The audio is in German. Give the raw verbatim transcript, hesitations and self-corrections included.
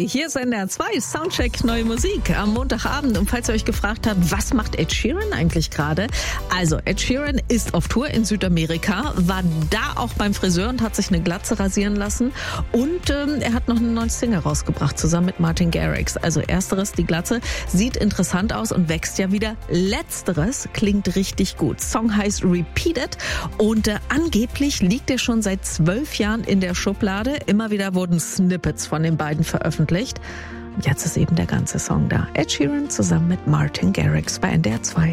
Hey, hier ist N D R zwei, Soundcheck Neue Musik am Montagabend. Und falls ihr euch gefragt habt, was macht Ed Sheeran eigentlich gerade? Also, Ed Sheeran ist auf Tour in Südamerika, war da auch beim Friseur und hat sich eine Glatze rasieren lassen. Und ähm, er hat noch eine neue Single rausgebracht, zusammen mit Martin Garrix. Also ersteres, die Glatze, sieht interessant aus und wächst ja wieder. Letzteres klingt richtig gut. Song heißt Repeated und äh, angeblich liegt er schon seit zwölf Jahren in der Schublade. Immer wieder wurden Snippets von den beiden veröffentlicht. Und jetzt ist eben der ganze Song da. Ed Sheeran zusammen mit Martin Garrix bei N D R zwei.